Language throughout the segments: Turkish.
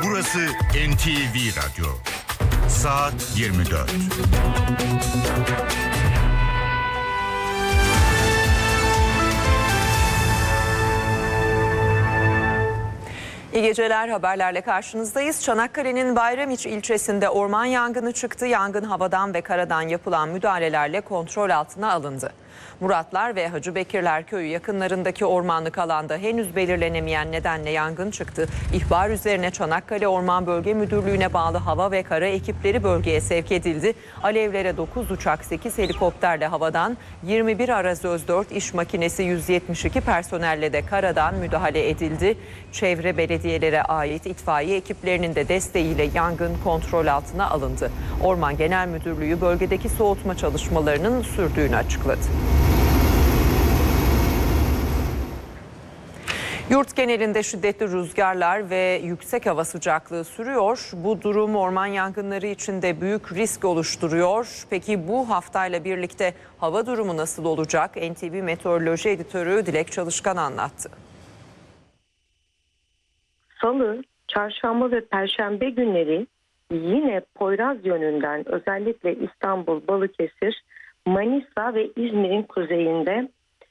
Burası NTV Radyo. Saat 24. İyi geceler, haberlerle karşınızdayız. Çanakkale'nin Bayramiç ilçesinde orman yangını çıktı. Yangın havadan ve karadan yapılan müdahalelerle kontrol altına alındı. Muratlar ve Hacı Bekirler köyü yakınlarındaki ormanlık alanda henüz belirlenemeyen nedenle yangın çıktı. İhbar üzerine Çanakkale Orman Bölge Müdürlüğü'ne bağlı hava ve kara ekipleri bölgeye sevk edildi. Alevlere 9 uçak, 8 helikopterle havadan, 21 Arazöz 4 iş makinesi, 172 personelle de karadan müdahale edildi. Çevre belediyelere ait itfaiye ekiplerinin de desteğiyle yangın kontrol altına alındı. Orman Genel Müdürlüğü bölgedeki soğutma çalışmalarının sürdüğünü açıkladı. Yurt genelinde şiddetli rüzgarlar ve yüksek hava sıcaklığı sürüyor. Bu durum orman yangınları için de büyük risk oluşturuyor. Peki bu haftayla birlikte hava durumu nasıl olacak? NTV Meteoroloji Editörü Dilek Çalışkan anlattı. Salı, çarşamba ve perşembe günleri yine Poyraz yönünden özellikle İstanbul, Balıkesir, Manisa ve İzmir'in kuzeyinde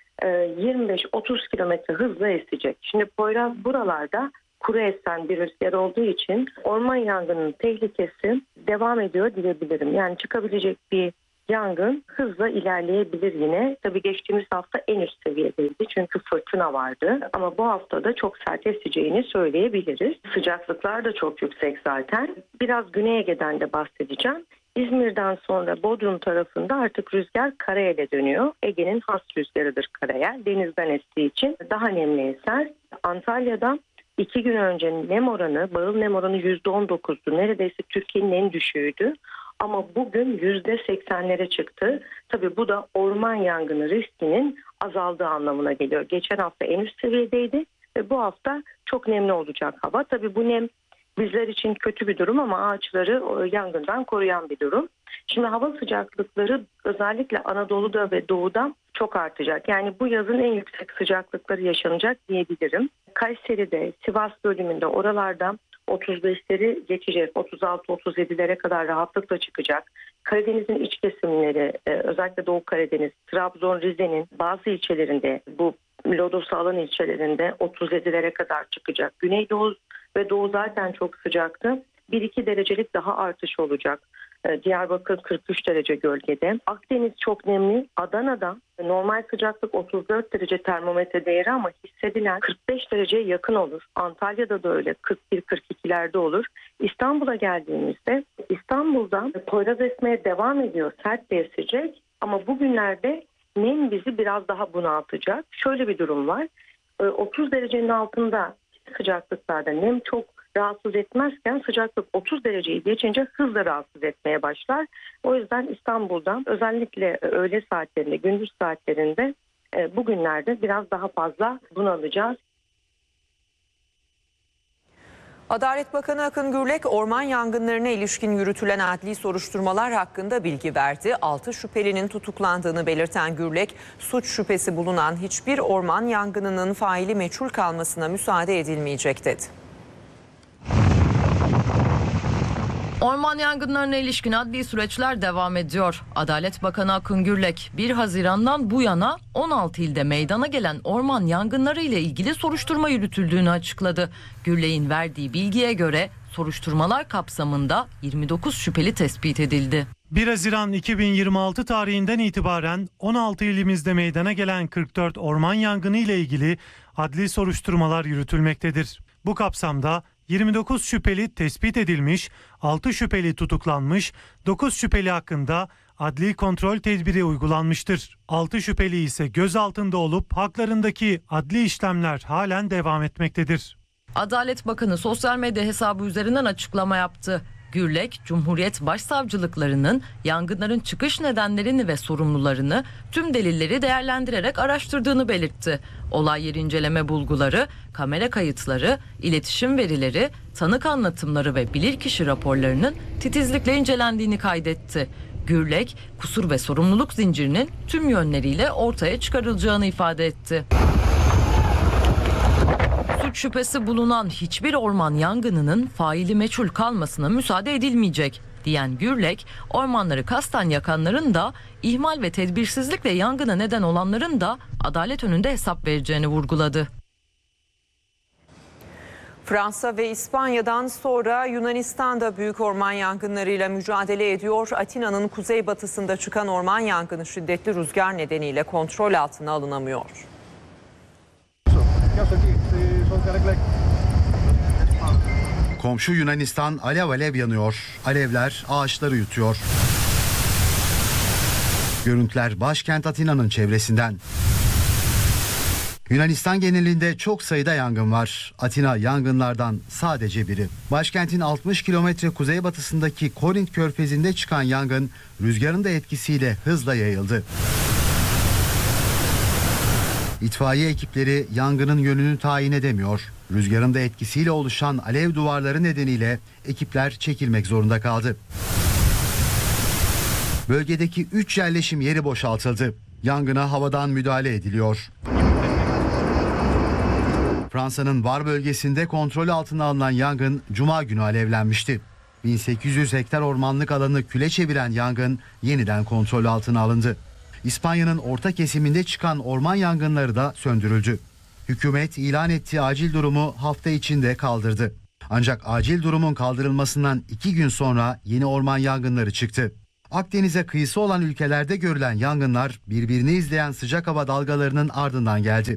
25-30 kilometre hızla esecek. Şimdi Poyraz buralarda kuru esen bir rüzgar olduğu için orman yangının tehlikesi devam ediyor diyebilirim. Yani çıkabilecek bir yangın hızla ilerleyebilir yine. Tabii geçtiğimiz hafta en üst seviyedeydi çünkü fırtına vardı. Ama bu hafta da çok sert eseceğini söyleyebiliriz. Sıcaklıklar da çok yüksek zaten. Biraz Güney Ege'den de bahsedeceğim. İzmir'den sonra Bodrum tarafında artık rüzgar karayele dönüyor. Ege'nin has rüzgarıdır karayel. Denizden estiği için daha nemli eser. Antalya'da 2 gün önce nem oranı, bağıl nem oranı %19'du. Neredeyse Türkiye'nin en düşüğüydü. Ama bugün %80'lere çıktı. Tabii bu da orman yangını riskinin azaldığı anlamına geliyor. Geçen hafta en üst seviyedeydi ve bu hafta çok nemli olacak hava. Tabii bu nem bizler için kötü bir durum ama ağaçları yangından koruyan bir durum. Şimdi hava sıcaklıkları özellikle Anadolu'da ve Doğu'da çok artacak. Yani bu yazın en yüksek sıcaklıkları yaşanacak diyebilirim. Kayseri'de, Sivas bölümünde oralarda 35'leri geçecek, 36-37'lere kadar rahatlıkla çıkacak. Karadeniz'in iç kesimleri, özellikle Doğu Karadeniz, Trabzon, Rize'nin bazı ilçelerinde, bu lodosu alan ilçelerinde 37'lere kadar çıkacak. Güneydoğu ve Doğu zaten çok sıcaktı. 1-2 derecelik daha artış olacak. Diyarbakır 43 derece gölgede. Akdeniz çok nemli. Adana'da normal sıcaklık 34 derece termometre değeri ama hissedilen 45 dereceye yakın olur. Antalya'da da öyle 41-42'lerde olur. İstanbul'a geldiğimizde İstanbul'da Poyraz esmeye devam ediyor. Sert de esecek ama bugünlerde nem bizi biraz daha bunaltacak. Şöyle bir durum var. 30 derecenin altında sıcaklıklarda nem çok rahatsız etmezken sıcaklık 30 dereceyi geçince hızla rahatsız etmeye başlar. O yüzden İstanbul'da özellikle öğle saatlerinde, gündüz saatlerinde bugünlerde biraz daha fazla bunalacağız. Adalet Bakanı Akın Gürlek, orman yangınlarına ilişkin yürütülen adli soruşturmalar hakkında bilgi verdi. 6 şüphelinin tutuklandığını belirten Gürlek, suç şüphesi bulunan hiçbir orman yangınının faili meçhul kalmasına müsaade edilmeyecek dedi. Orman yangınlarına ilişkin adli süreçler devam ediyor. Adalet Bakanı Akın Gürlek 1 Haziran'dan bu yana 16 ilde meydana gelen orman yangınları ile ilgili soruşturma yürütüldüğünü açıkladı. Gürlek'in verdiği bilgiye göre soruşturmalar kapsamında 29 şüpheli tespit edildi. 1 Haziran 2026 tarihinden itibaren 16 ilimizde meydana gelen 44 orman yangını ile ilgili adli soruşturmalar yürütülmektedir. Bu kapsamda 29 şüpheli tespit edilmiş, 6 şüpheli tutuklanmış, 9 şüpheli hakkında adli kontrol tedbiri uygulanmıştır. 6 şüpheli ise gözaltında olup haklarındaki adli işlemler halen devam etmektedir. Adalet Bakanı sosyal medya hesabı üzerinden açıklama yaptı. Gürlek, Cumhuriyet Başsavcılıklarının yangınların çıkış nedenlerini ve sorumlularını tüm delilleri değerlendirerek araştırdığını belirtti. Olay yeri inceleme bulguları, kamera kayıtları, iletişim verileri, tanık anlatımları ve bilirkişi raporlarının titizlikle incelendiğini kaydetti. Gürlek, kusur ve sorumluluk zincirinin tüm yönleriyle ortaya çıkarılacağını ifade etti. suç şüphesi bulunan hiçbir orman yangınının faili meçhul kalmasına müsaade edilmeyecek diyen Gürlek, ormanları kasten yakanların da ihmal ve tedbirsizlikle yangına neden olanların da adalet önünde hesap vereceğini vurguladı. Fransa ve İspanya'dan sonra Yunanistan'da büyük orman yangınlarıyla mücadele ediyor. Atina'nın kuzeybatısında çıkan orman yangını şiddetli rüzgar nedeniyle kontrol altına alınamıyor. Komşu Yunanistan alev alev yanıyor. Alevler ağaçları yutuyor. Görüntüler başkent Atina'nın çevresinden. Yunanistan genelinde çok sayıda yangın var. Atina yangınlardan sadece biri. Başkentin 60 kilometre kuzeybatısındaki Korint Körfezi'nde çıkan yangın rüzgarın da etkisiyle hızla yayıldı. İtfaiye ekipleri yangının yönünü tayin edemiyor. Rüzgarın da etkisiyle oluşan alev duvarları nedeniyle ekipler çekilmek zorunda kaldı. Bölgedeki 3 yerleşim yeri boşaltıldı. Yangına havadan müdahale ediliyor. Fransa'nın Var bölgesinde kontrol altına alınan yangın Cuma günü alevlenmişti. 1800 hektar ormanlık alanı küle çeviren yangın yeniden kontrol altına alındı. İspanya'nın orta kesiminde çıkan orman yangınları da söndürüldü. Hükümet ilan ettiği acil durumu hafta içinde kaldırdı. Ancak acil durumun kaldırılmasından 2 gün sonra yeni orman yangınları çıktı. Akdeniz'e kıyısı olan ülkelerde görülen yangınlar birbirini izleyen sıcak hava dalgalarının ardından geldi.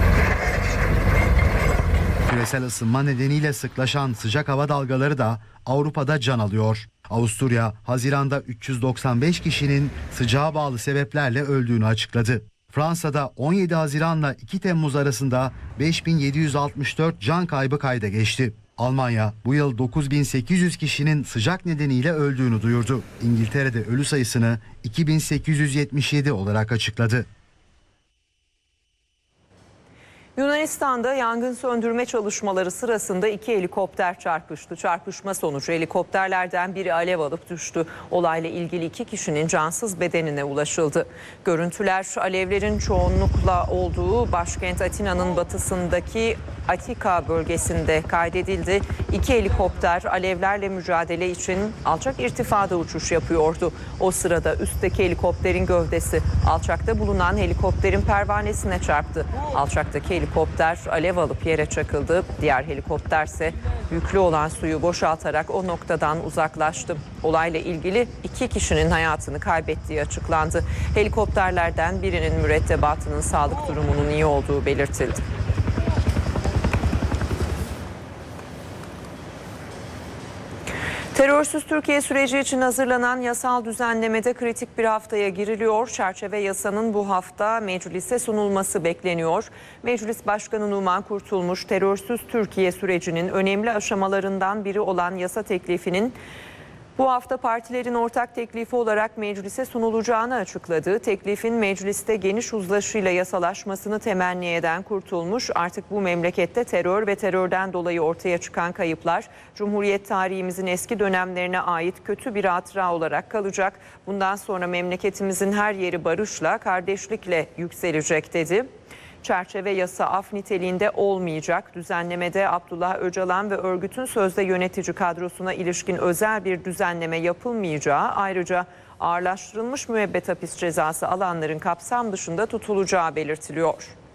Küresel ısınma nedeniyle sıklaşan sıcak hava dalgaları da Avrupa'da can alıyor. Avusturya, Haziran'da 395 kişinin sıcağa bağlı sebeplerle öldüğünü açıkladı. Fransa'da 17 Haziran'la 2 Temmuz arasında 5764 can kaybı kayda geçti. Almanya bu yıl 9800 kişinin sıcak nedeniyle öldüğünü duyurdu. İngiltere'de ölü sayısını 2877 olarak açıkladı. Yunanistan'da yangın söndürme çalışmaları sırasında 2 helikopter çarpıştı. Çarpışma sonucu helikopterlerden biri alev alıp düştü. Olayla ilgili 2 kişinin cansız bedenine ulaşıldı. Görüntüler alevlerin çoğunlukla olduğu başkent Atina'nın batısındaki Atika bölgesinde kaydedildi. 2 helikopter alevlerle mücadele için alçak irtifada uçuş yapıyordu. O sırada üstteki helikopterin gövdesi alçakta bulunan helikopterin pervanesine çarptı. Alçaktaki helikopter alev alıp yere çakıldı. Diğer helikopter ise yüklü olan suyu boşaltarak o noktadan uzaklaştı. Olayla ilgili 2 kişinin hayatını kaybettiği açıklandı. Helikopterlerden birinin mürettebatının sağlık durumunun iyi olduğu belirtildi. Terörsüz Türkiye süreci için hazırlanan yasal düzenlemede kritik bir haftaya giriliyor. Çerçeve yasanın bu hafta meclise sunulması bekleniyor. Meclis Başkanı Numan Kurtulmuş, terörsüz Türkiye sürecinin önemli aşamalarından biri olan yasa teklifinin bu hafta partilerin ortak teklifi olarak meclise sunulacağını açıkladı. Teklifin mecliste geniş uzlaşıyla yasalaşmasını temenni eden Kurtulmuş, artık bu memlekette terör ve terörden dolayı ortaya çıkan kayıplar Cumhuriyet tarihimizin eski dönemlerine ait kötü bir hatıra olarak kalacak. Bundan sonra memleketimizin her yeri barışla, kardeşlikle yükselecek dedi. Çerçeve yasa af niteliğinde olmayacak. Düzenlemede Abdullah Öcalan ve örgütün sözde yönetici kadrosuna ilişkin özel bir düzenleme yapılmayacağı, ayrıca ağırlaştırılmış müebbet hapis cezası alanların kapsam dışında tutulacağı belirtiliyor.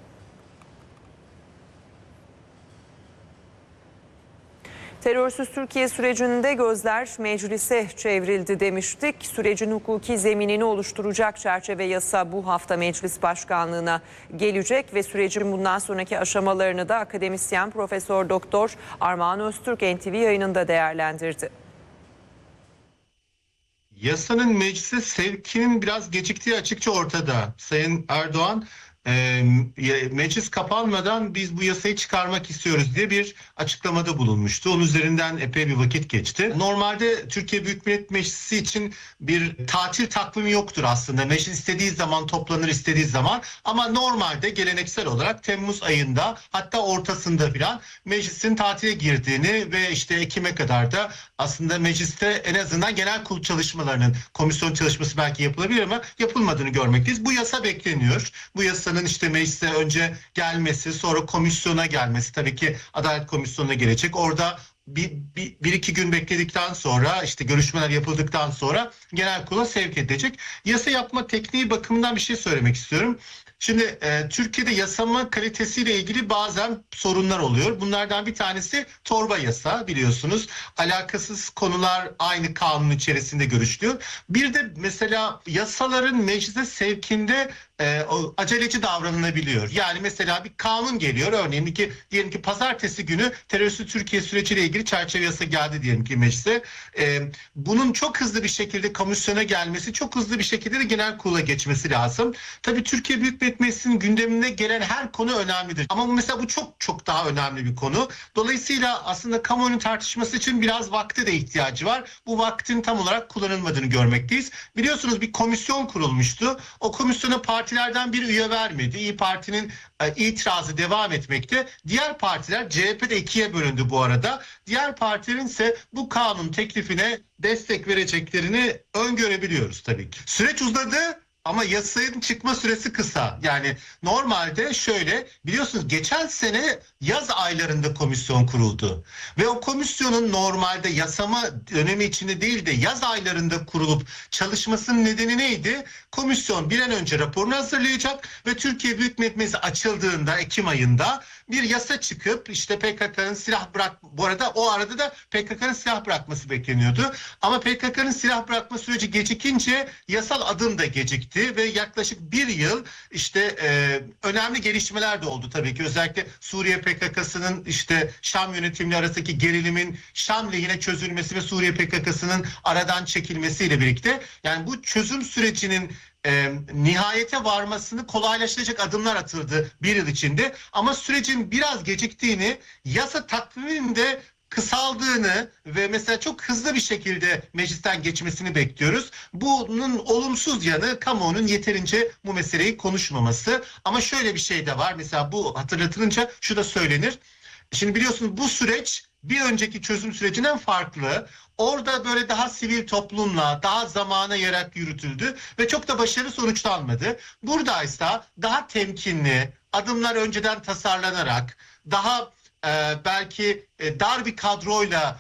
Terörsüz Türkiye sürecinde gözler meclise çevrildi demiştik. Sürecin hukuki zeminini oluşturacak çerçeve yasa bu hafta meclis başkanlığına gelecek ve sürecin bundan sonraki aşamalarını da akademisyen Profesör Doktor Armağan Öztürk NTV yayınında değerlendirdi. Yasanın meclise sevkinin biraz geciktiği açıkça ortada. Sayın Erdoğan meclis kapanmadan biz bu yasayı çıkarmak istiyoruz diye bir açıklamada bulunmuştu. Onun üzerinden epey bir vakit geçti. Normalde Türkiye Büyük Millet Meclisi için bir tatil takvimi yoktur aslında. Meclis istediği zaman toplanır, istediği zaman, ama normalde geleneksel olarak Temmuz ayında, hatta ortasında filan meclisin tatile girdiğini ve işte Ekim'e kadar da aslında mecliste en azından genel kurul çalışmalarının, komisyon çalışması belki yapılabilir ama yapılmadığını görmekteyiz. Bu yasa bekleniyor. Bu yasanın yasanın işte meclise önce gelmesi, sonra komisyona gelmesi, tabii ki Adalet Komisyonu'na gelecek. Orada bir iki gün bekledikten sonra, işte görüşmeler yapıldıktan sonra genel kurula sevk edilecek. Yasa yapma tekniği bakımından bir şey söylemek istiyorum. Şimdi Türkiye'de yasama kalitesiyle ilgili bazen sorunlar oluyor. Bunlardan bir tanesi torba yasa, biliyorsunuz. Alakasız konular aynı kanun içerisinde görüşülüyor. Bir de mesela yasaların meclise sevkinde aceleci davranılabiliyor. Yani mesela bir kanun geliyor, örneğin diyelim ki pazartesi günü teröristik Türkiye süreciyle ilgili çerçeve yasa geldi diyelim ki meclise. Bunun çok hızlı bir şekilde komisyona gelmesi, çok hızlı bir şekilde de genel kurula geçmesi lazım. Tabii Türkiye Büyük Millet Meclisi'nin gündemine gelen her konu önemlidir. Ama mesela bu çok çok daha önemli bir konu. Dolayısıyla aslında kamuoyunun tartışması için biraz vakte de ihtiyacı var. Bu vaktin tam olarak kullanılmadığını görmekteyiz. Biliyorsunuz bir komisyon kurulmuştu. O komisyona partilerden bir üye vermedi. İYİ Parti'nin itirazı devam etmekte. Diğer partiler, CHP de ikiye bölündü bu arada. Diğer partilerin ise bu kanun teklifine destek vereceklerini öngörebiliyoruz tabii ki. Süreç uzadı. Ama yasanın çıkma süresi kısa. Yani normalde şöyle, biliyorsunuz geçen sene yaz aylarında komisyon kuruldu. Ve o komisyonun normalde yasama dönemi içinde değil de yaz aylarında kurulup çalışmasının nedeni neydi? Komisyon bir an önce raporunu hazırlayacak ve Türkiye Büyük Millet Meclisi açıldığında Ekim ayında bir yasa çıkıp işte PKK'nın silah bu arada o arada da PKK'nın silah bırakması bekleniyordu. Ama PKK'nın silah bırakma süreci gecikince yasal adım da gecikti ve yaklaşık bir yıl işte önemli gelişmeler de oldu tabii ki. Özellikle Suriye PKK'sının işte Şam yönetimleri arasındaki gerilimin Şam lehine çözülmesi ve Suriye PKK'sının aradan çekilmesiyle birlikte, yani bu çözüm sürecinin nihayete varmasını kolaylaştıracak adımlar atıldı bir yıl içinde. Ama sürecin biraz geciktiğini, yasa takviminin de kısaldığını ve mesela çok hızlı bir şekilde meclisten geçmesini bekliyoruz. Bunun olumsuz yanı kamuoyunun yeterince bu meseleyi konuşmaması. Ama şöyle bir şey de var. Mesela bu hatırlatılınca şu da söylenir. Şimdi biliyorsunuz bu süreç bir önceki çözüm sürecinden farklı. Orada böyle daha sivil toplumla, daha zamana yayarak yürütüldü ve çok da başarılı sonuçlanmadı. Buradaysa daha temkinli, adımlar önceden tasarlanarak, daha belki dar bir kadroyla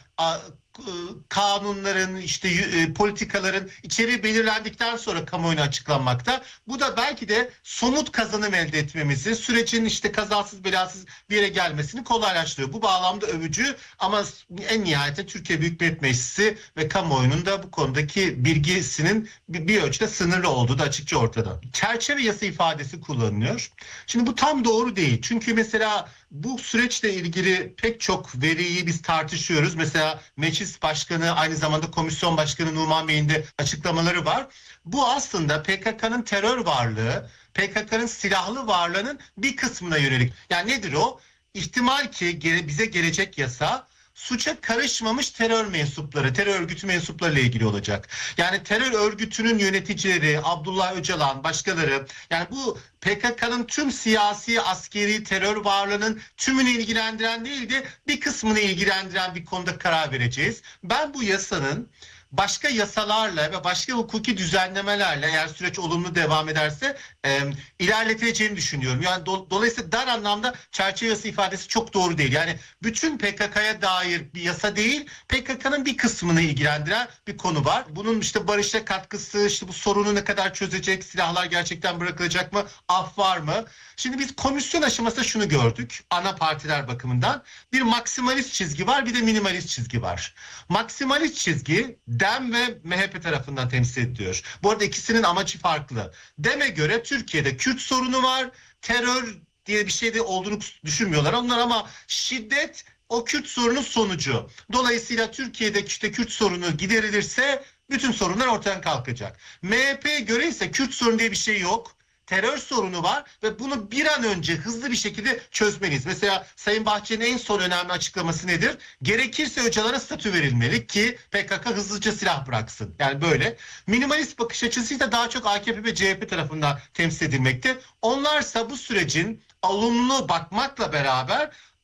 kanunların, işte politikaların içeriği belirlendikten sonra kamuoyuna açıklanmakta. Bu da belki de somut kazanım elde etmemizi, sürecin işte kazasız belasız bir yere gelmesini kolaylaştırıyor. Bu bağlamda övücü, ama en nihayetinde Türkiye Büyük Millet Meclisi ve kamuoyunun da bu konudaki bilgisinin bir ölçüde sınırlı olduğu da açıkça ortada. Çerçeve yasa ifadesi kullanılıyor. Şimdi bu tam doğru değil. Çünkü mesela bu süreçle ilgili pek çok veriyi biz tartışıyoruz. Mesela Meclis Başkanı, aynı zamanda Komisyon Başkanı Numan Bey'in de açıklamaları var. Bu aslında PKK'nın terör varlığı, PKK'nın silahlı varlığının bir kısmına yönelik. Yani nedir o? İhtimal ki bize gelecek yasa suça karışmamış terör mensupları, terör örgütü mensupları ile ilgili olacak. Yani terör örgütünün yöneticileri, Abdullah Öcalan, başkaları, yani bu PKK'nın tüm siyasi, askeri terör varlığının tümünü ilgilendiren değil de bir kısmını ilgilendiren bir konuda karar vereceğiz. Ben bu yasanın başka yasalarla ve başka hukuki düzenlemelerle, eğer süreç olumlu devam ederse ilerletileceğini düşünüyorum. Yani dolayısıyla dar anlamda çerçeve yasa ifadesi çok doğru değil. Yani bütün PKK'ya dair bir yasa değil, PKK'nın bir kısmını ilgilendiren bir konu var. Bunun işte barışa katkısı, işte bu sorunu ne kadar çözecek, silahlar gerçekten bırakılacak mı, af var mı? Şimdi biz komisyon aşamasında şunu gördük ana partiler bakımından. Bir maksimalist çizgi var, bir de minimalist çizgi var. Maksimalist çizgi DEM ve MHP tarafından temsil ediliyor. Bu arada ikisinin amacı farklı. DEM'e göre Türkiye'de Kürt sorunu var, terör diye bir şey de olduğunu düşünmüyorlar onlar, ama şiddet o Kürt sorunun sonucu. Dolayısıyla Türkiye'de işte Kürt sorunu giderilirse bütün sorunlar ortadan kalkacak. MHP'ye göre ise Kürt sorunu diye bir şey yok. Terör sorunu var ve bunu bir an önce hızlı bir şekilde çözmeliyiz. Mesela Sayın Bahçeli'nin en son önemli açıklaması nedir? Gerekirse Öcalan'a statü verilmeli ki PKK hızlıca silah bıraksın. Yani böyle. Minimalist bakış açısıyla daha çok AKP ve CHP tarafından temsil edilmekte. Onlarsa bu sürecin olumlu bakmakla beraber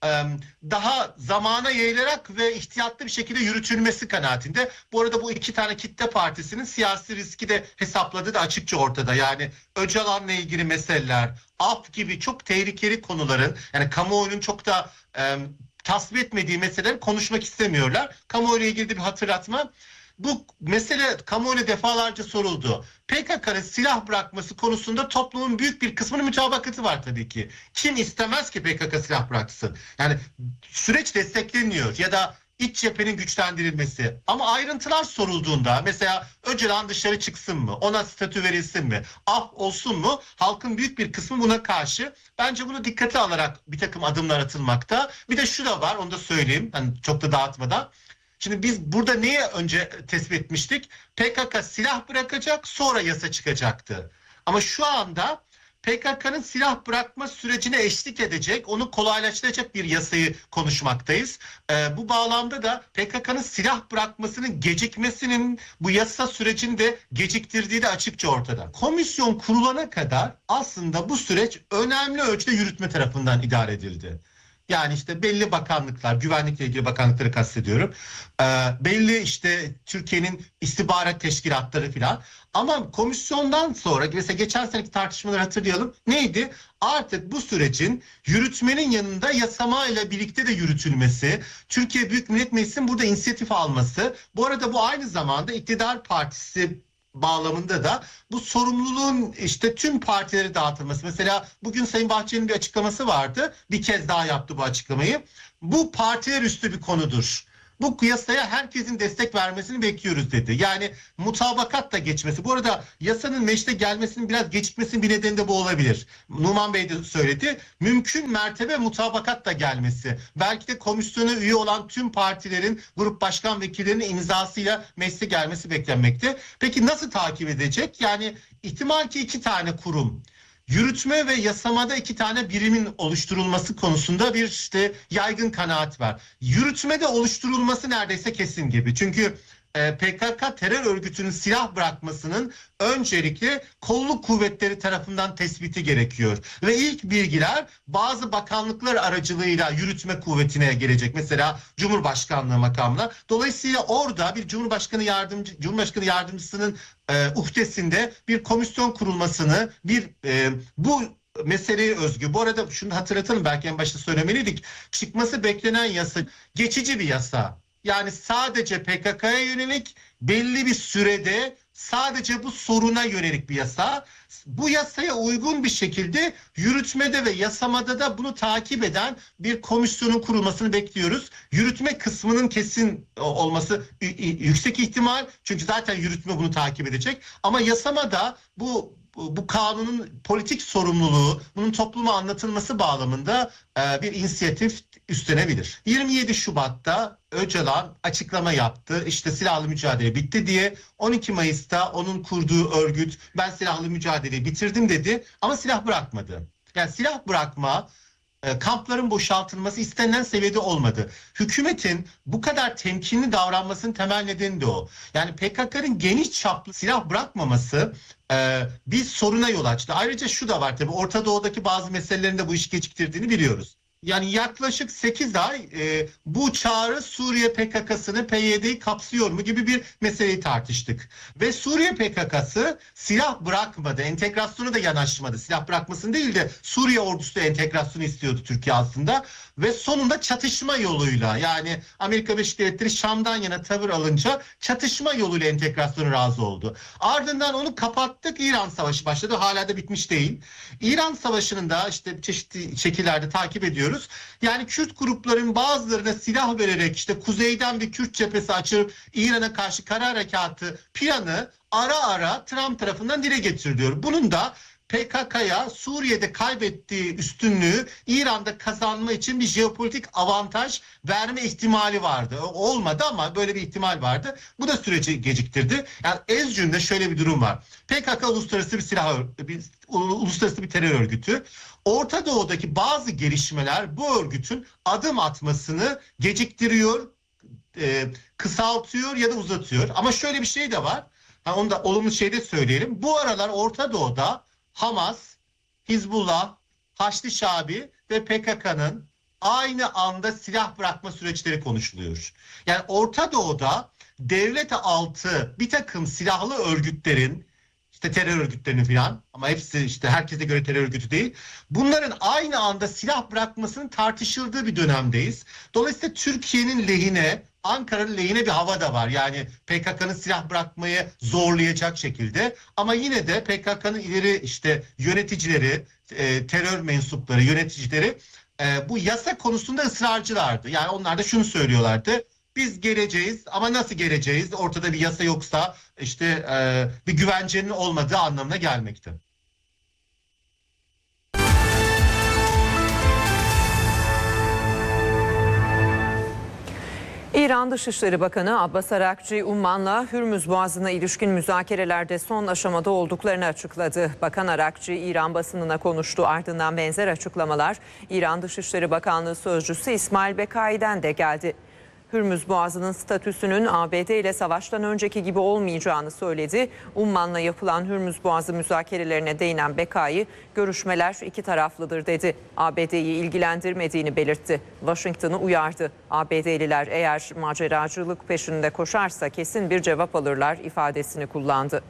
daha zamana yayılarak ve ihtiyatlı bir şekilde yürütülmesi kanaatinde. Bu arada bu iki tane kitle partisinin siyasi riski de hesapladığı da açıkça ortada. Yani Öcalan'la ilgili meseleler, af gibi çok tehlikeli konuların, yani kamuoyunun çok da tasvip etmediği meseleleri konuşmak istemiyorlar. Kamuoyuyla ilgili bir hatırlatma. Bu mesele kamuoyuna defalarca soruldu. PKK'nın silah bırakması konusunda toplumun büyük bir kısmının mütabakatı var tabii ki. Kim istemez ki PKK silah bıraksın? Yani süreç destekleniyor ya da iç cephenin güçlendirilmesi. Ama ayrıntılar sorulduğunda, mesela Öcalan dışarı çıksın mı? Ona statü verilsin mi? Af olsun mu? Halkın büyük bir kısmı buna karşı. Bence bunu dikkate alarak bir takım adımlar atılmakta. Bir de şu da var, onu da söyleyeyim. Hani çok da dağıtmadan. Şimdi biz burada neyi önce tespit etmiştik? PKK silah bırakacak, sonra yasa çıkacaktı. Ama şu anda PKK'nın silah bırakma sürecine eşlik edecek, onu kolaylaştıracak bir yasayı konuşmaktayız. Bu bağlamda da PKK'nın silah bırakmasının gecikmesinin bu yasa sürecini de geciktirdiği de açıkça ortada. Komisyon kurulana kadar aslında bu süreç önemli ölçüde yürütme tarafından idare edildi. Yani işte belli bakanlıklar, güvenlikle ilgili bakanlıkları kastediyorum. Belli işte Türkiye'nin istihbarat teşkilatları filan. Ama komisyondan sonra, mesela geçen seneki tartışmaları hatırlayalım. Neydi? Artık bu sürecin yürütmenin yanında yasama ile birlikte de yürütülmesi, Türkiye Büyük Millet Meclisi'nin burada inisiyatif alması. Bu arada bu aynı zamanda iktidar partisi bağlamında da bu sorumluluğun işte tüm partilere dağıtılması. Mesela bugün Sayın Bahçeli'nin bir açıklaması vardı. Bir kez daha yaptı bu açıklamayı. Bu partiler üstü bir konudur. Bu yasaya herkesin destek vermesini bekliyoruz dedi. Yani mutabakat da geçmesi. Bu arada yasanın meclise gelmesinin biraz gecikmesinin bir nedeni de bu olabilir. Numan Bey de söyledi. Mümkün mertebe mutabakat da gelmesi. Belki de komisyona üye olan tüm partilerin grup başkan vekillerinin imzasıyla meclise gelmesi beklenmekte. Peki nasıl takip edecek? Yani ihtimal ki 2 tane kurum, yürütme ve yasamada 2 tane birimin oluşturulması konusunda bir işte yaygın kanaat var. Yürütmede oluşturulması neredeyse kesin gibi. Çünkü PKK terör örgütünün silah bırakmasının öncelikle kolluk kuvvetleri tarafından tespiti gerekiyor. Ve ilk bilgiler bazı bakanlıklar aracılığıyla yürütme kuvvetine gelecek. Mesela Cumhurbaşkanlığı makamına. Dolayısıyla orada bir Cumhurbaşkanı yardımcısının uhdesinde bir komisyon kurulmasını, bu meseleye özgü. Bu arada şunu hatırlatalım, belki en başta söylemeliydik. Çıkması beklenen yasa geçici bir yasa. Yani sadece PKK'ya yönelik belli bir sürede sadece bu soruna yönelik bir yasa. Bu yasaya uygun bir şekilde yürütmede ve yasamada da bunu takip eden bir komisyonun kurulmasını bekliyoruz. Yürütme kısmının kesin olması yüksek ihtimal. Çünkü zaten yürütme bunu takip edecek. Ama yasamada bu kanunun politik sorumluluğu, bunun topluma anlatılması bağlamında bir inisiyatif üstlenebilir. 27 Şubat'ta Öcalan açıklama yaptı. İşte silahlı mücadele bitti diye. 12 Mayıs'ta onun kurduğu örgüt ben silahlı mücadeleyi bitirdim dedi ama silah bırakmadı. Yani silah bırakma, kampların boşaltılması istenilen seviyede olmadı. Hükümetin bu kadar temkinli davranmasının temel nedeni de o. Yani PKK'nın geniş çaplı silah bırakmaması bir soruna yol açtı. Ayrıca şu da var tabii, Orta Doğu'daki bazı meselelerin de bu işi geciktirdiğini biliyoruz. Yani yaklaşık 8 ay bu çağrı Suriye PKK'sını, PYD'yi kapsıyor mu gibi bir meseleyi tartıştık. Ve Suriye PKK'sı silah bırakmadı, entegrasyona da yanaşmadı. Silah bırakmasını değil de Suriye ordusu da entegrasyonu istiyordu Türkiye aslında. Ve sonunda çatışma yoluyla, yani Amerika Birleşik Devletleri Şam'dan yana tavır alınca çatışma yoluyla entegrasyona razı oldu. Ardından onu kapattık, İran Savaşı başladı. Hala da bitmiş değil. İran Savaşı'nın da işte çeşitli şekillerde takip ediyoruz. Yani Kürt grupların bazılarına silah vererek işte kuzeyden bir Kürt cephesi açıp İran'a karşı kara harekatı planı ara ara Trump tarafından dile getiriliyor. Bunun da PKK'ya Suriye'de kaybettiği üstünlüğü İran'da kazanma için bir jeopolitik avantaj verme ihtimali vardı. Olmadı ama böyle bir ihtimal vardı. Bu da süreci geciktirdi. Yani ez cümle şöyle bir durum var. PKK uluslararası bir terör örgütü. Orta Doğu'daki bazı gelişmeler bu örgütün adım atmasını geciktiriyor, kısaltıyor ya da uzatıyor. Ama şöyle bir şey de var. Onu da olumlu şeyde söyleyelim. Bu aralar Orta Doğu'da Hamas, Hizbullah, Haçlı Şabi ve PKK'nın aynı anda silah bırakma süreçleri konuşuluyor. Yani Orta Doğu'da devlet altı bir takım silahlı örgütlerin, işte terör örgütlerinin falan, ama hepsi işte herkese göre terör örgütü değil, bunların aynı anda silah bırakmasının tartışıldığı bir dönemdeyiz. Dolayısıyla Türkiye'nin lehine, Ankara'nın lehine bir hava da var. Yani PKK'nın silah bırakmayı zorlayacak şekilde, ama yine de PKK'nın ileri işte yöneticileri, terör mensupları, yöneticileri bu yasa konusunda ısrarcılardı. Yani onlar da şunu söylüyorlardı: biz geleceğiz, ama nasıl geleceğiz? Ortada bir yasa yoksa işte bir güvencenin olmadığı anlamına gelmekte. İran Dışişleri Bakanı Abbas Arakçı, Umman'la Hürmüz Boğazı'na ilişkin müzakerelerde son aşamada olduklarını açıkladı. Bakan Arakçı, İran basınına konuştu. Ardından benzer açıklamalar İran Dışişleri Bakanlığı Sözcüsü İsmail Bekai'den de geldi. Hürmüz Boğazı'nın statüsünün ABD ile savaştan önceki gibi olmayacağını söyledi. Umman'la yapılan Hürmüz Boğazı müzakerelerine değinen Bekai, görüşmeler iki taraflıdır dedi. ABD'yi ilgilendirmediğini belirtti. Washington'ı uyardı. ABD'liler eğer maceracılık peşinde koşarsa kesin bir cevap alırlar ifadesini kullandı.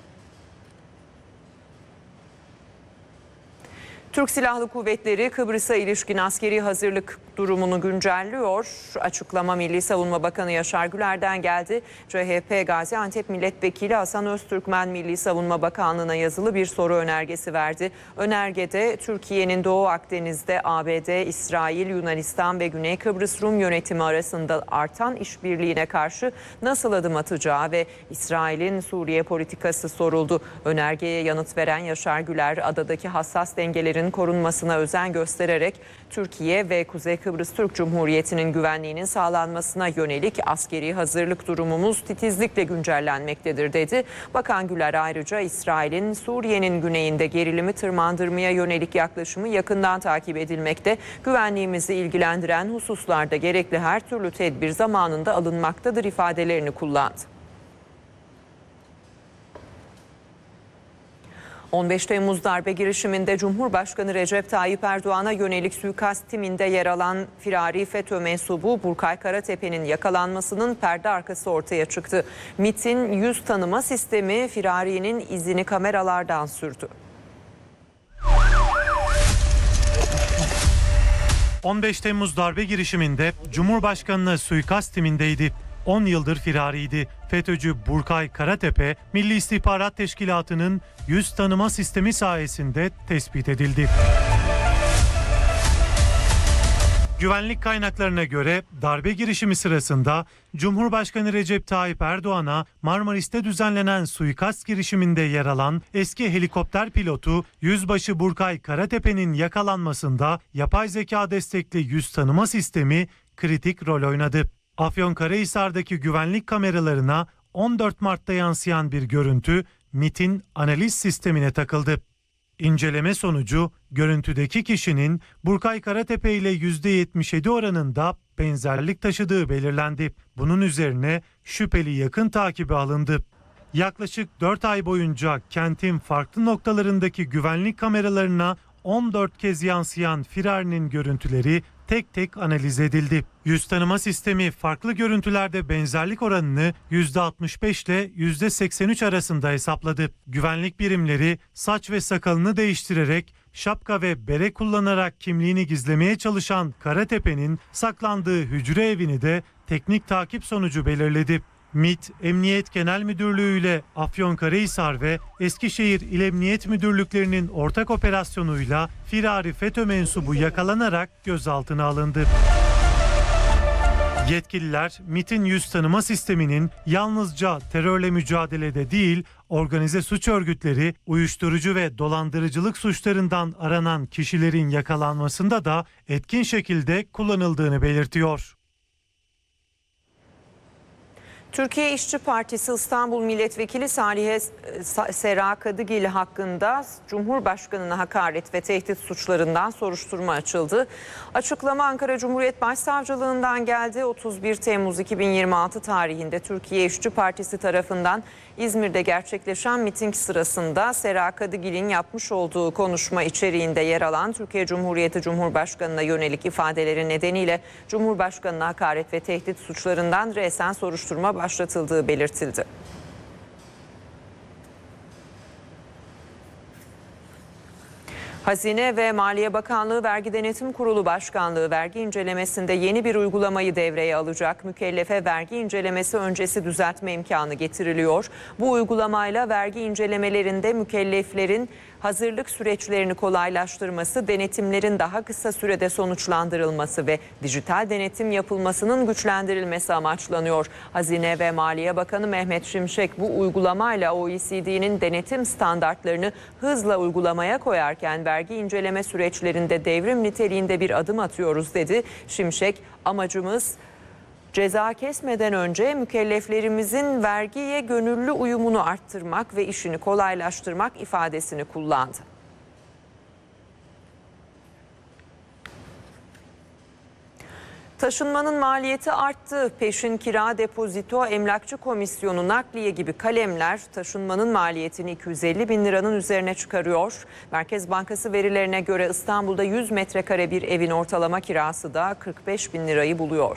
Türk Silahlı Kuvvetleri Kıbrıs'a ilişkin askeri hazırlık durumunu güncelliyor. Açıklama Milli Savunma Bakanı Yaşar Güler'den geldi. CHP Gaziantep Milletvekili Hasan Öztürkmen Milli Savunma Bakanlığı'na yazılı bir soru önergesi verdi. Önergede Türkiye'nin Doğu Akdeniz'de ABD, İsrail, Yunanistan ve Güney Kıbrıs Rum yönetimi arasında artan işbirliğine karşı nasıl adım atacağı ve İsrail'in Suriye politikası soruldu. Önergeye yanıt veren Yaşar Güler, adadaki hassas dengelerin korunmasına özen göstererek Türkiye ve Kuzey Kıbrıs Türk Cumhuriyeti'nin güvenliğinin sağlanmasına yönelik askeri hazırlık durumumuz titizlikle güncellenmektedir dedi. Bakan Güler ayrıca İsrail'in Suriye'nin güneyinde gerilimi tırmandırmaya yönelik yaklaşımı yakından takip edilmekte, güvenliğimizi ilgilendiren hususlarda gerekli her türlü tedbir zamanında alınmaktadır ifadelerini kullandı. 15 Temmuz darbe girişiminde Cumhurbaşkanı Recep Tayyip Erdoğan'a yönelik suikast timinde yer alan firari FETÖ mensubu Burkay Karatepe'nin yakalanmasının perde arkası ortaya çıktı. MİT'in yüz tanıma sistemi firarinin izini kameralardan sürdü. 15 Temmuz darbe girişiminde Cumhurbaşkanı'na suikast timindeydi. 10 yıldır firariydi. FETÖ'cü Burkay Karatepe, Milli İstihbarat Teşkilatı'nın yüz tanıma sistemi sayesinde tespit edildi. Güvenlik kaynaklarına göre darbe girişimi sırasında Cumhurbaşkanı Recep Tayyip Erdoğan'a Marmaris'te düzenlenen suikast girişiminde yer alan eski helikopter pilotu Yüzbaşı Burkay Karatepe'nin yakalanmasında yapay zeka destekli yüz tanıma sistemi kritik rol oynadı. Afyonkarahisar'daki güvenlik kameralarına 14 Mart'ta yansıyan bir görüntü MİT'in analiz sistemine takıldı. İnceleme sonucu görüntüdeki kişinin Burkay Karatepe ile %77 oranında benzerlik taşıdığı belirlendi. Bunun üzerine şüpheli yakın takibi alındı. Yaklaşık 4 ay boyunca kentin farklı noktalarındaki güvenlik kameralarına 14 kez yansıyan firarinin görüntüleri tek tek analiz edildi. Yüz tanıma sistemi farklı görüntülerde benzerlik oranını %65 ile %83 arasında hesapladı. Güvenlik birimleri saç ve sakalını değiştirerek şapka ve bere kullanarak kimliğini gizlemeye çalışan Karatepe'nin saklandığı hücre evini de teknik takip sonucu belirledi. MİT, Emniyet Genel Müdürlüğü ile Afyonkarahisar ve Eskişehir İl Emniyet Müdürlüklerinin ortak operasyonuyla firari FETÖ mensubu yakalanarak gözaltına alındı. Yetkililer MİT'in yüz tanıma sisteminin yalnızca terörle mücadelede değil, organize suç örgütleri, uyuşturucu ve dolandırıcılık suçlarından aranan kişilerin yakalanmasında da etkin şekilde kullanıldığını belirtiyor. Türkiye İşçi Partisi İstanbul Milletvekili Salihe Sera Kadıgil hakkında Cumhurbaşkanı'na hakaret ve tehdit suçlarından soruşturma açıldı. Açıklama Ankara Cumhuriyet Başsavcılığından geldi. 31 Temmuz 2026 tarihinde Türkiye İşçi Partisi tarafından İzmir'de gerçekleşen miting sırasında Sera Kadıgil'in yapmış olduğu konuşma içeriğinde yer alan Türkiye Cumhuriyeti Cumhurbaşkanı'na yönelik ifadeleri nedeniyle Cumhurbaşkanı'na hakaret ve tehdit suçlarından resen soruşturma başlatıldığı belirtildi. Hazine ve Maliye Bakanlığı Vergi Denetim Kurulu Başkanlığı vergi incelemesinde yeni bir uygulamayı devreye alacak. Mükellefe vergi incelemesi öncesi düzeltme imkanı getiriliyor. Bu uygulamayla vergi incelemelerinde mükelleflerin hazırlık süreçlerini kolaylaştırması, denetimlerin daha kısa sürede sonuçlandırılması ve dijital denetim yapılmasının güçlendirilmesi amaçlanıyor. Hazine ve Maliye Bakanı Mehmet Şimşek bu uygulamayla OECD'nin denetim standartlarını hızla uygulamaya koyarken vergi inceleme süreçlerinde devrim niteliğinde bir adım atıyoruz dedi. Şimşek, amacımız ceza kesmeden önce mükelleflerimizin vergiye gönüllü uyumunu arttırmak ve işini kolaylaştırmak ifadesini kullandı. Taşınmanın maliyeti arttı. Peşin, kira, depozito, emlakçı komisyonu, nakliye gibi kalemler taşınmanın maliyetini 250 bin liranın üzerine çıkarıyor. Merkez Bankası verilerine göre İstanbul'da 100 metrekare bir evin ortalama kirası da 45 bin lirayı buluyor.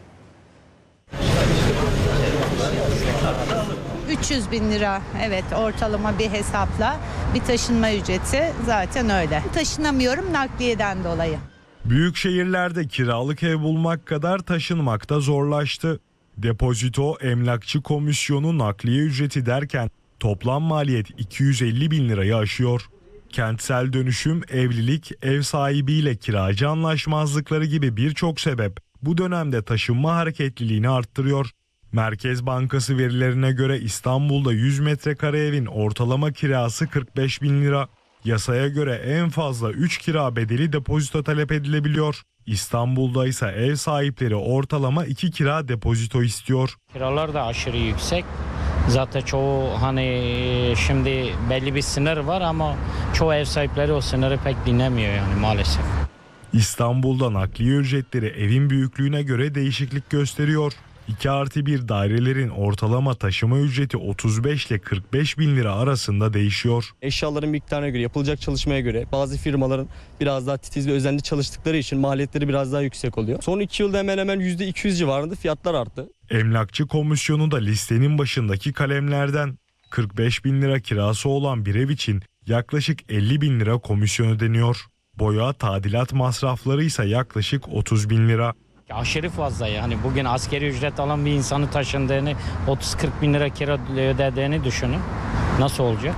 300 bin lira, evet, ortalama bir hesapla bir taşınma ücreti, zaten öyle. Taşınamıyorum nakliyeden dolayı. Büyük şehirlerde kiralık ev bulmak kadar taşınmak da zorlaştı. Depozito, emlakçı komisyonu, nakliye ücreti derken toplam maliyet 250 bin lirayı aşıyor. Kentsel dönüşüm, evlilik, ev sahibiyle kiracı anlaşmazlıkları gibi birçok sebep bu dönemde taşınma hareketliliğini arttırıyor. Merkez Bankası verilerine göre İstanbul'da 100 metrekare evin ortalama kirası 45 bin lira. Yasaya göre en fazla 3 kira bedeli depozito talep edilebiliyor. İstanbul'da ise ev sahipleri ortalama 2 kira depozito istiyor. Kiralar da aşırı yüksek. Zaten çoğu şimdi belli bir sınır var ama çoğu ev sahipleri o sınırı pek dinlemiyor yani maalesef. İstanbul'da nakliye ücretleri evin büyüklüğüne göre değişiklik gösteriyor. 2+1 dairelerin ortalama taşıma ücreti 35 ile 45 bin lira arasında değişiyor. Eşyaların miktarına göre, yapılacak çalışmaya göre bazı firmaların biraz daha titiz ve özenli çalıştıkları için maliyetleri biraz daha yüksek oluyor. Son 2 yılda hemen hemen %200 civarında fiyatlar arttı. Emlakçı komisyonu da listenin başındaki kalemlerden. 45 bin lira kirası olan bir ev için yaklaşık 50 bin lira komisyon ödeniyor. Boya, tadilat masrafları ise yaklaşık 30 bin lira. Aşırı fazla yani bugün asgari ücret alan bir insanı taşındığını 30-40 bin lira kira ödediğini düşünün. Nasıl olacak?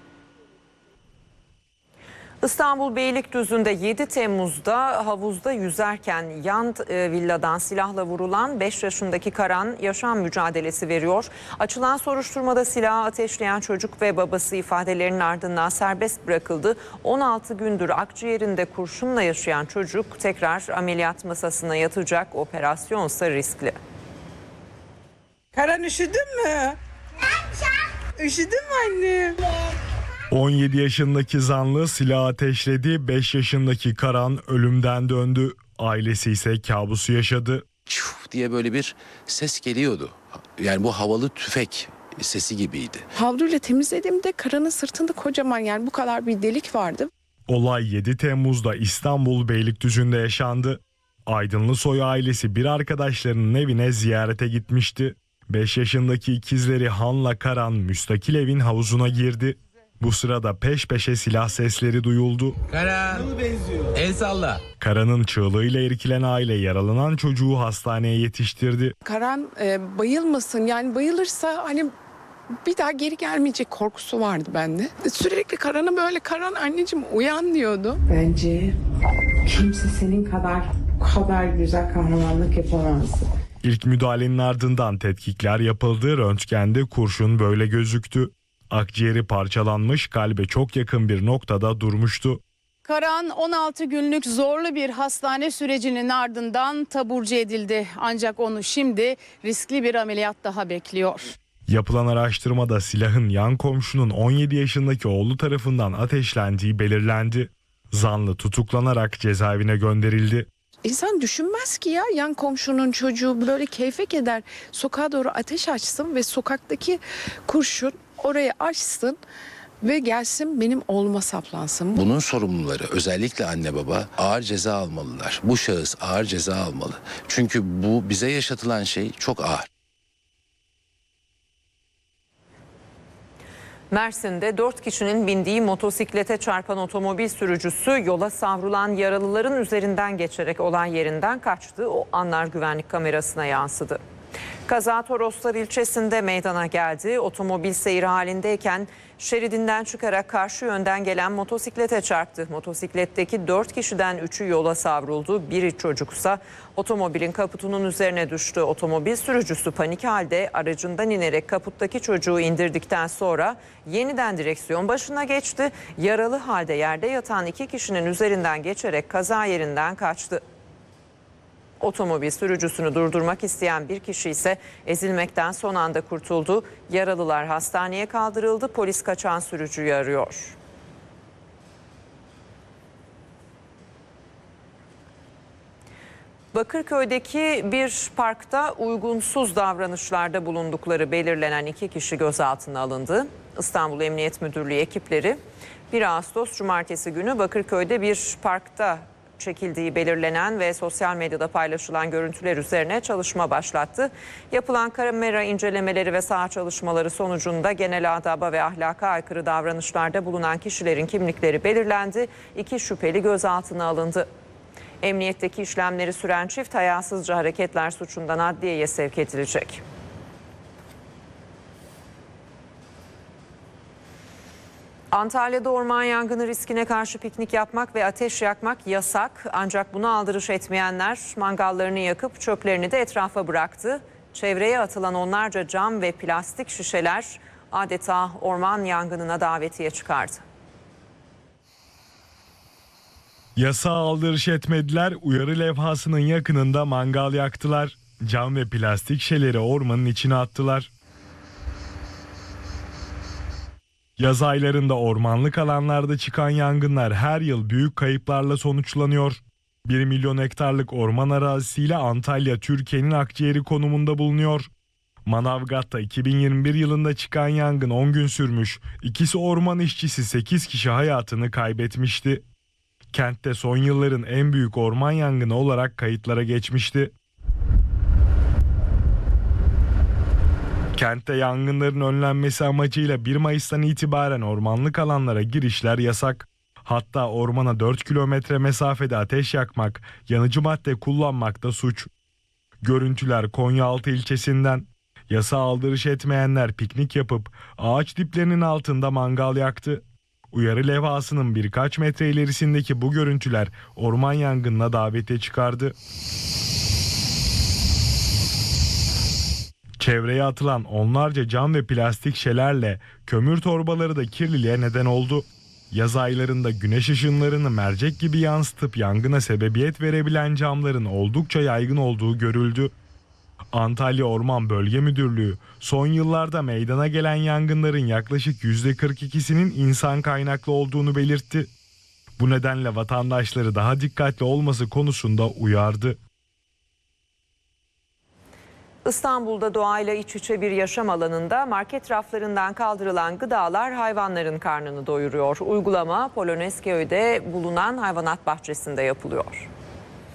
İstanbul Beylikdüzü'nde 7 Temmuz'da havuzda yüzerken yan villadan silahla vurulan 5 yaşındaki Karan yaşam mücadelesi veriyor. Açılan soruşturmada silahı ateşleyen çocuk ve babası ifadelerinin ardından serbest bırakıldı. 16 gündür akciğerinde kurşunla yaşayan çocuk tekrar ameliyat masasına yatacak, operasyonsa riskli. Karan üşüdün mü? Üşüdün mü annem? 17 yaşındaki zanlı silah ateşledi, 5 yaşındaki Karan ölümden döndü. Ailesi ise kabusu yaşadı. Çuf diye böyle bir ses geliyordu. Yani bu havalı tüfek sesi gibiydi. Havluyla temizlediğimde Karan'ın sırtında kocaman, yani bu kadar bir delik vardı. Olay 7 Temmuz'da İstanbul Beylikdüzü'nde yaşandı. Aydınlısoy ailesi bir arkadaşlarının evine ziyarete gitmişti. 5 yaşındaki ikizleri Han'la Karan müstakil evin havuzuna girdi. Bu sırada peş peşe silah sesleri duyuldu. Karan, el salla. Karan'ın çığlığıyla irkilen aile yaralanan çocuğu hastaneye yetiştirdi. Karan bayılmasın, yani bayılırsa hani bir daha geri gelmeyecek korkusu vardı bende. Sürekli Karan'a böyle, Karan anneciğim uyan diyordu. Bence kimse senin kadar güzel kahramanlık yapamazdı. İlk müdahalenin ardından tetkikler yapıldı. Röntgende kurşun böyle gözüktü. Akciğeri parçalanmış, kalbe çok yakın bir noktada durmuştu. Karan 16 günlük zorlu bir hastane sürecinin ardından taburcu edildi. Ancak onu şimdi riskli bir ameliyat daha bekliyor. Yapılan araştırmada silahın yan komşunun 17 yaşındaki oğlu tarafından ateşlendiği belirlendi. Zanlı tutuklanarak cezaevine gönderildi. İnsan düşünmez ki ya yan komşunun çocuğu böyle keyfek eder. Sokağa doğru ateş açsın ve sokaktaki kurşun oraya açsın ve gelsin benim oğluma saplansın. Bunun sorumluları özellikle anne baba ağır ceza almalılar. Bu şahıs ağır ceza almalı. Çünkü bu bize yaşatılan şey çok ağır. Mersin'de 4 kişinin bindiği motosiklete çarpan otomobil sürücüsü yola savrulan yaralıların üzerinden geçerek olay yerinden kaçtı. O anlar güvenlik kamerasına yansıdı. Kaza Toroslar ilçesinde meydana geldi. Otomobil seyir halindeyken şeridinden çıkarak karşı yönden gelen motosiklete çarptı. Motosikletteki 4 kişiden 3'ü yola savruldu. Biri çocuksa otomobilin kaputunun üzerine düştü. Otomobil sürücüsü panik halde aracından inerek kaputtaki çocuğu indirdikten sonra yeniden direksiyon başına geçti. Yaralı halde yerde yatan 2 kişinin üzerinden geçerek kaza yerinden kaçtı. Otomobil sürücüsünü durdurmak isteyen bir kişi ise ezilmekten son anda kurtuldu. Yaralılar hastaneye kaldırıldı. Polis kaçan sürücüyü arıyor. Bakırköy'deki bir parkta uygunsuz davranışlarda bulundukları belirlenen 2 kişi gözaltına alındı. İstanbul Emniyet Müdürlüğü ekipleri 1 Ağustos Cumartesi günü Bakırköy'de bir parkta çekildiği belirlenen ve sosyal medyada paylaşılan görüntüler üzerine çalışma başlattı. Yapılan kamera incelemeleri ve saha çalışmaları sonucunda genel adaba ve ahlaka aykırı davranışlarda bulunan kişilerin kimlikleri belirlendi. 2 şüpheli gözaltına alındı. Emniyetteki işlemleri süren çift hayasızca hareketler suçundan adliyeye sevk edilecek. Antalya'da orman yangını riskine karşı piknik yapmak ve ateş yakmak yasak. Ancak buna aldırış etmeyenler mangallarını yakıp çöplerini de etrafa bıraktı. Çevreye atılan onlarca cam ve plastik şişeler adeta orman yangınına davetiye çıkardı. Yasağa aldırış etmediler, uyarı levhasının yakınında mangal yaktılar. Cam ve plastik şişeleri ormanın içine attılar. Yaz aylarında ormanlık alanlarda çıkan yangınlar her yıl büyük kayıplarla sonuçlanıyor. 1 milyon hektarlık orman arazisiyle Antalya Türkiye'nin akciğeri konumunda bulunuyor. Manavgat'ta 2021 yılında çıkan yangın 10 gün sürmüş. İkisi orman işçisi, 8 kişi hayatını kaybetmişti. Kentte son yılların en büyük orman yangını olarak kayıtlara geçmişti. Kentte yangınların önlenmesi amacıyla 1 Mayıs'tan itibaren ormanlık alanlara girişler yasak. Hatta ormana 4 kilometre mesafede ateş yakmak, yanıcı madde kullanmak da suç. Görüntüler Konyaaltı ilçesinden. Yasağa aldırış etmeyenler piknik yapıp ağaç diplerinin altında mangal yaktı. Uyarı levhasının birkaç metre ilerisindeki bu görüntüler orman yangınına davetiye çıkardı. Çevreye atılan onlarca cam ve plastik şişelerle kömür torbaları da kirliliğe neden oldu. Yaz aylarında güneş ışınlarını mercek gibi yansıtıp yangına sebebiyet verebilen camların oldukça yaygın olduğu görüldü. Antalya Orman Bölge Müdürlüğü son yıllarda meydana gelen yangınların yaklaşık %42'sinin insan kaynaklı olduğunu belirtti. Bu nedenle vatandaşları daha dikkatli olması konusunda uyardı. İstanbul'da doğayla iç içe bir yaşam alanında market raflarından kaldırılan gıdalar hayvanların karnını doyuruyor. Uygulama Polonezköy'de bulunan hayvanat bahçesinde yapılıyor.